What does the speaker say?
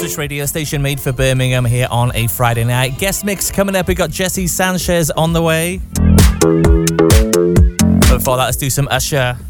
British radio station made for Birmingham here on a Friday night. Guest mix coming up. We got Jesse Sanchez on the way. But before that, let's do some Usher.